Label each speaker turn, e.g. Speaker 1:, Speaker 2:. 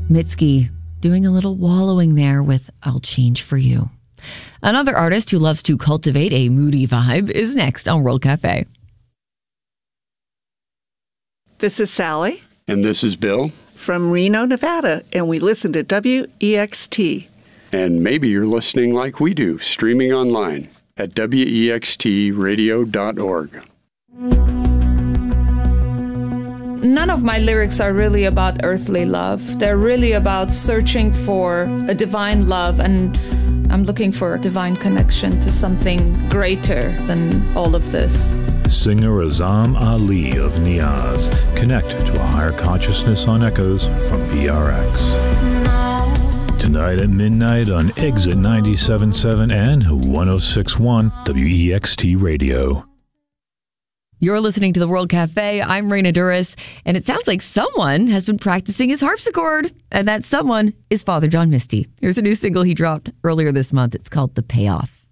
Speaker 1: Mitski doing a little wallowing there with I'll Change for You. Another artist who loves to cultivate a moody vibe is next on World Cafe.
Speaker 2: This is Sally.
Speaker 3: And this is Bill.
Speaker 2: From Reno, Nevada, and we listen to WEXT.
Speaker 3: And maybe you're listening like we do, streaming online at wextradio.org.
Speaker 4: None of my lyrics are really about earthly love. They're really about searching for a divine love, and I'm looking for a divine connection to something greater than all of this.
Speaker 5: Singer Azam Ali of Niaz. Connect to a higher consciousness on Echoes from PRX. Tonight at midnight on Exit 97.7 and 106.1 WEXT Radio.
Speaker 1: You're listening to the World Cafe. I'm Raina Duras, and it sounds like someone has been practicing his harpsichord, and that someone is Father John Misty. Here's a new single he dropped earlier this month. It's called The Payoff.